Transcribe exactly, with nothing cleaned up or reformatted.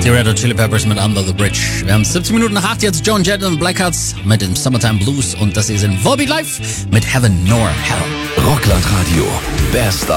Die Red Hot Chili Peppers mit Under the Bridge. Wir haben siebzehn Minuten nach acht, jetzt Joan Jett und Blackhearts mit dem Summertime Blues und das hier sind Volbeat Live mit Heaven Nor Hell. Rockland Radio, best